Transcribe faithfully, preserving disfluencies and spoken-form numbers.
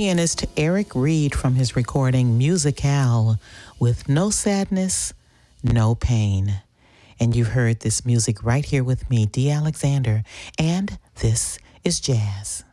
pianist Eric Reed from his recording Musicale with No Sadness, No Pain. And you've heard this music right here with me, Dee Alexander, and this is jazz.